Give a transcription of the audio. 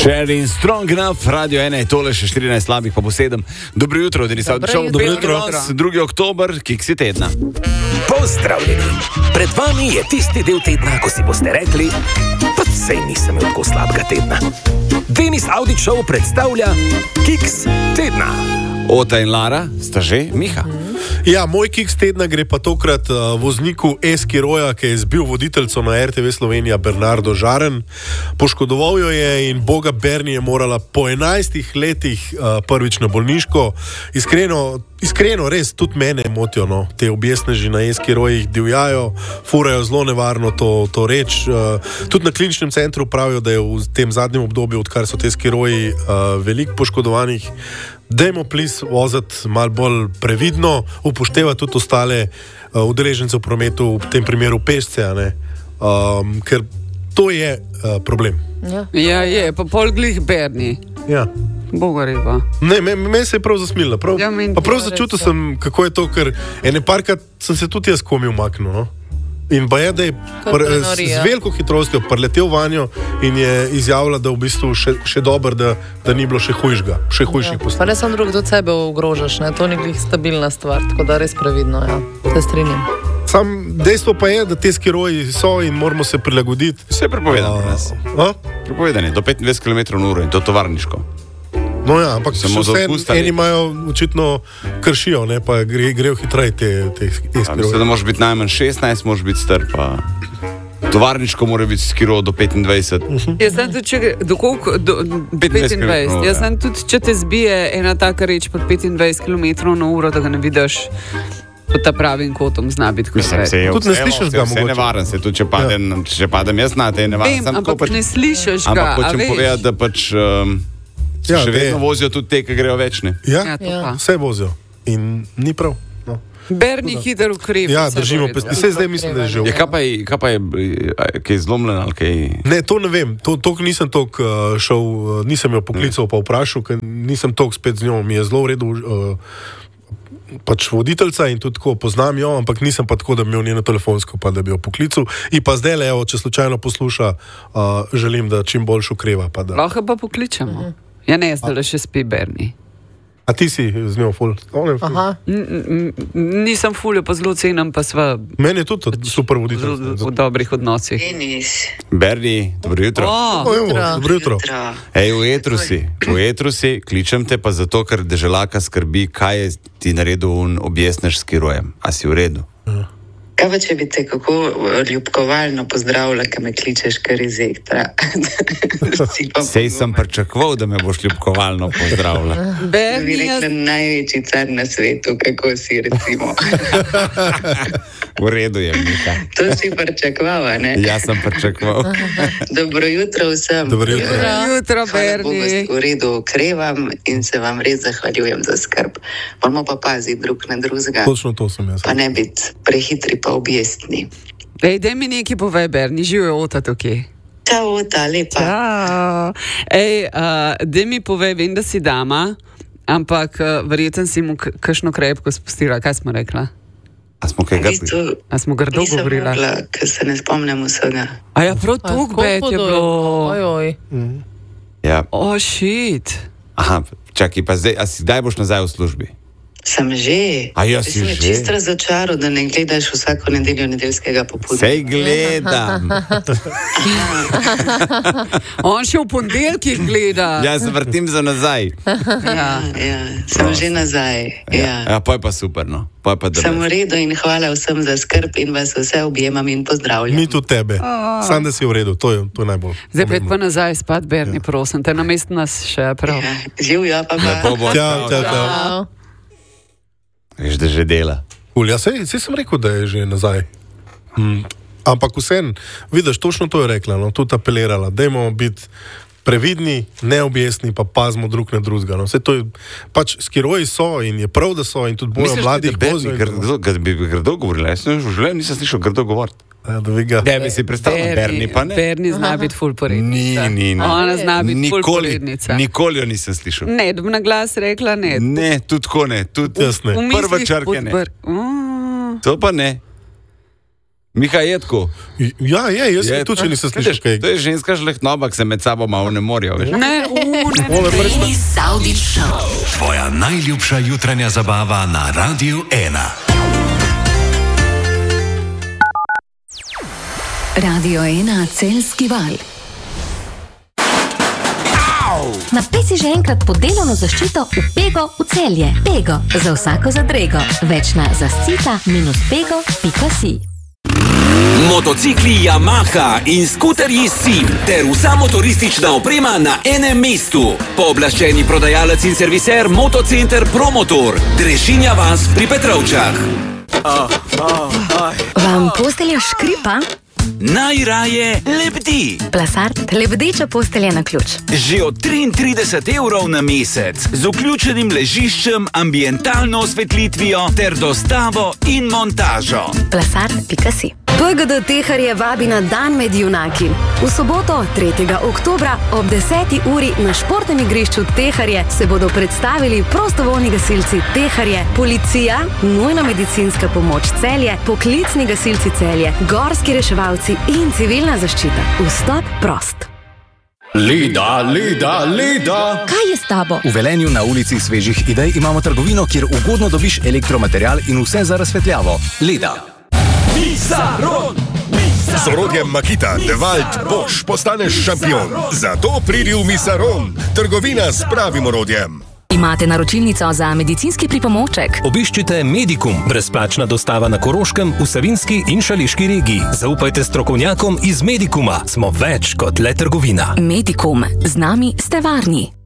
Sharing Strong Enough, Radio 1 je tole, še 14 slabih, pa bo 7. Dobro jutro, Denis Avdićev. Dobro jutro. 2. oktober, Kiksi tedna. Pozdravljeni. Pred vami je tisti del tedna, ko si boste rekli, pa sej nisem imel tako slabega tedna. Denis Avdićev predstavlja Kiks tedna. Ota in Lara sta že, Miha. Ja, moj kiks tedna gre pa tokrat vozniku Eskiroja, ki je zbil voditeljco na RTV Slovenija Bernardo Žaren. Poškodoval jo je in boga Berni je morala po 11 letih prvič na bolniško. Iskreno, res, tudi mene motijo, no. Te objestneži na Eskirojih divjajo, furajo zelo nevarno to reč. Tudi na kliničnem centru pravijo, da je v tem zadnjem obdobju, odkar so te Eskiroji veliko poškodovanih. Dajmo plis voziti malo bolj previdno, upoštevati tudi ostale udeležence v prometu, v tem primeru pešce, ker to je problem. Ja, je, pa pol glih Berni. Ja. Boga riba. Ne, meni se je prav zasmilila. Prav začutil sem, kako je to, ker ene parkrat sem se tudi jaz komi umaknil, no? In pa je, da je z veliko hitrostjo preletel vanjo in je izjavila, da v bistvu še dobro, da ni bilo še hujših posledic. Pa ne samo drug do sebe ogrožaš, ne? To ni glih stabilna stvar, tako da res previdno, ja. Se strinjam. Sam dejstvo pa je, da te Eskiroji so in moramo se prilagoditi. Vse je prepovedano pri nas. Prepovedano, do 25 km/h in to tovarniško. No ja, ampak eni imajo očitno kršijo, ne, pa grejo hitreje te Eskiroje. Mislim, da moraš biti najmanj 16, moraš biti star, pa tovarniško mora biti Eskiro do 25. Jaz sem tudi, do 25. Jaz sem tudi, če te zbije ena taka reč pod 25 km/h, da ga ne vidiš pod ta pravim kotom, zna biti kot več. Tudi ne slišiš ga mogoče. Vse nevaren se, tudi če padem jaz na te nevaren. Vem, ampak ne slišiš ga, ampak hočem povedati, da pač še vedno vozijo tudi te, ki grejo večne. Ja, vse vozijo. In ni prav. No. Berni hiter ukrep. Ja, držimo pesti. Vse zdaj mislim, da je že. Kaj pa je, kaj je zlomljen ali kaj? Ne, to ne vem. Nisem toliko šel, nisem jo poklical pa vprašal, ker nisem toliko spet z njo. Mi je zelo v redu pač voditeljca in tudi tako poznam jo, ampak nisem pa tako, da bi imel njeno telefonsko, pa da bi jo poklical. In pa zdaj, evo, če slučajno posluša, želim, da čim boljš ukreva. Lahko pa pokličemo. Ja ne, zdaj le še spi Berni. A ti si z njo ful? Nisem ful, pa zelo cenim, pa sva... Meni je tudi super voditelj. V dobrih odnosih. Berni, dobro jutro. Dobro jutro. Ej, v etru si, kličem te pa zato, ker deželaka skrbi, kaj je ti naredil objestnež s Skirojem. A si v redu? Kaj pa če bi te kako ljubkovalno pozdravila, ki me kličeš kar iz ektra? Sej sem pričakoval, da me boš ljubkovalno pozdravila. Bi rekla največji car na svetu, kako si recimo. V redu je, Mika. To si pričakoval, ne? Ja, sem pričakoval. Dobro jutro vsem. Dobro jutro. Dobro jutro, Berni. V redu okrevam in se vam res zahvaljujem za skrb. Moramo pa paziti drug na drugega. Točno to sem jaz. Pa ne biti prehitri pa objestni. Ej, daj mi nekaj povej, Berni, živijo Ota tukaj. Čau, Ota, lepa. Čau. Ej, daj mi povej, vem, da si dama, ampak verjetno si mu kakšno krepko spustila. Kaj smo rekla? A smo kaj grdo? A smo grdo govorila? Nisem mogla, ker se ne spomnim vsega. A ja, prav tuk bet je bilo. Ojoj. Ja. O, shit. Aha, čakaj, pa zdaj, a si kdaj boš nazaj v službi? Sem že. A ja, si že? Sem čist razočaral, da ne gledaš vsako nedeljo nedeljskega popoldanska. Sej gledam. On še v ponedeljkih gleda. Ja, se vrtim za nazaj. Ja, sem že nazaj. Ja, pa je pa super, no. Sem v redu in hvala vsem za skrb in vas vse objemam in pozdravljam. Mi tudi tebe. Sam, da si v redu, to je najbolj. Zdaj pet pa nazaj spat, Berni, prosim, te namest nas še prav. Živjo, pa. Čau. Veš, da že dela. Ja, sej sem rekel, da je že nazaj. Ampak vsem, vidiš, točno to je rekla, no, tudi apelirala. Dajmo biti previdni, neobjesni, pa pazimo drug na drugega. No. Vse to je, pač Skiroji so in je prav, da so in tudi bojo mladih vozijo. Misliš, da bi grdo govorila? Jaz nisem slišal grdo govoriti. Da bi si predstavljal, Berni pa ne. Berni zna biti ful porednica. Ni. Ona zna biti ful porednica. Nikoli jo nisem slišal. Ne, da bi na glas rekla ne. Ne, tudi tako ne. Tudi jaz ne. Prva črka ne. To pa ne. Miha, je tako. Ja, jaz sem tudi, če nisem slišal kaj. To je ženska žlehtnoba, ki se med sabo malo ne morijo. Ne. Denis Audić Show. Tvoja najljubša jutranja zabava na Radiu 1. Radio 1 Celjski val. Napej si že enkrat pod delovno zaščito v Pego v Celje. Pego, za vsako zadrego. Več na zascita-pego.si. Motocikli Yamaha in skuterji SIM ter vsa motoristična oprema na enem mestu. Pooblaščeni prodajalec in serviser Motocenter Promotor, Drešinja vas pri Petrovčah. Vam postelja škripa? Najraje lebdi. Plasart, lebdeča postelja na ključ. Že od 33 evrov na mesec, z vključenim ležiščem, ambientalno osvetlitvijo ter dostavo in montažo. Plasart.si. PGD Teharje vabi na dan med junaki. V soboto, 3. oktobra, ob 10. uri na športnem igrišču Teharje se bodo predstavili prostovoljni gasilci Teharje, policija, nujna medicinska pomoč Celje, poklicni gasilci Celje, gorski reševalci in civilna zaščita. Vstop prost. Leda. Kaj je s tabo? V Velenju na ulici Svežih idej imamo trgovino, kjer ugodno dobiš elektromaterial in vse za razsvetljavo. Leda. Misaron! Z orodjem Makita, Dewalt, Bosch postaneš šampion. Zato pridi v Misaron, trgovina s pravim orodjem. Imate naročilnico za medicinski pripomoček? Obiščite Medikum, brezplačna dostava na Koroškem, v Savinjski in Šaleški regiji. Zaupajte strokovnjakom iz Medikuma, smo več kot le trgovina. Medikum, z nami ste varni.